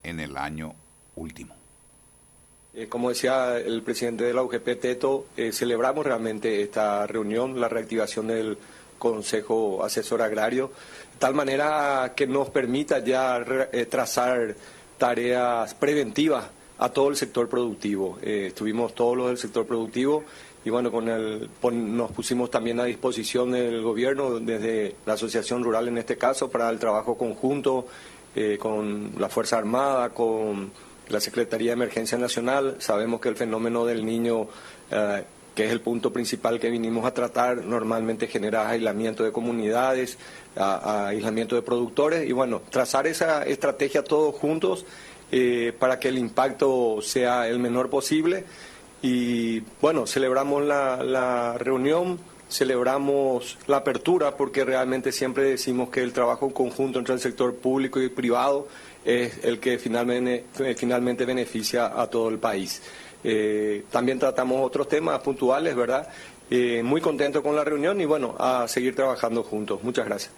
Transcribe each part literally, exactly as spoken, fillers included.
en el año último. Eh, como decía el presidente de la U G P, Teto, eh, celebramos realmente esta reunión, la reactivación del Consejo Asesor Agrario, de tal manera que nos permita ya eh, trazar tareas preventivas a todo el sector productivo. Eh, estuvimos todos los del sector productivo y bueno, con el, pon, nos pusimos también a disposición del gobierno, desde la Asociación Rural en este caso, para el trabajo conjunto eh, con la Fuerza Armada, con la Secretaría de Emergencia Nacional. Sabemos que el fenómeno del Niño, eh, que es el punto principal que vinimos a tratar, normalmente genera aislamiento de comunidades, a, a aislamiento de productores y bueno, trazar esa estrategia todos juntos eh, para que el impacto sea el menor posible. Y bueno, celebramos la, la reunión, celebramos la apertura, porque realmente siempre decimos que el trabajo conjunto entre el sector público y privado es el que finalmente, finalmente beneficia a todo el país. Eh, también tratamos otros temas puntuales, ¿verdad? Eh, muy contento con la reunión y bueno, a seguir trabajando juntos. Muchas gracias.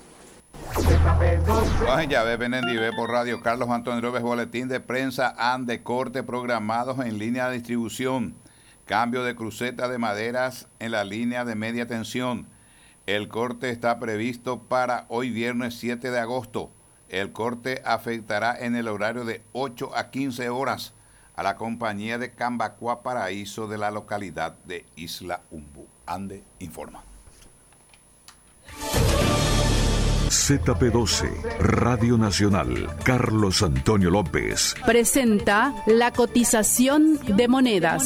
Juan Yahvé Benendivé por Radio Carlos Antonio López, boletín de prensa and de corte programados en línea de distribución. Cambio de cruceta de maderas en la línea de media tensión. El corte está previsto para hoy viernes siete de agosto. El corte afectará en el horario de ocho a quince horas a la compañía de Cambacoa Paraíso de la localidad de Isla Umbú. Ande informa. Z P doce, Radio Nacional, Carlos Antonio López. Presenta la cotización de monedas.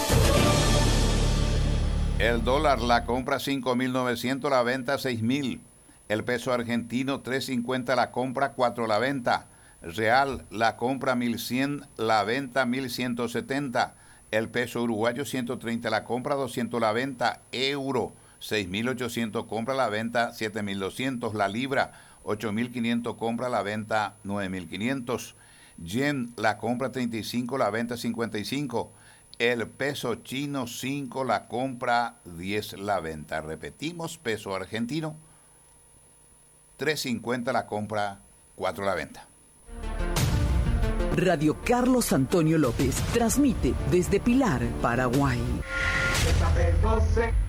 El dólar, la compra cinco mil novecientos, la venta seis mil. El peso argentino tres cincuenta, la compra cuatro la venta. Real, la compra mil cien, la venta mil ciento setenta. El peso uruguayo ciento treinta, la compra doscientos la venta. Euro seis mil ochocientos, compra la venta siete mil doscientos. La libra ocho mil quinientos, compra la venta nueve mil quinientos. Yen, la compra treinta y cinco, la venta cincuenta y cinco. El peso chino cinco, la compra diez la venta. Repetimos, peso argentino tres cincuenta la compra, cuatro la venta. Radio Carlos Antonio López transmite desde Pilar, Paraguay.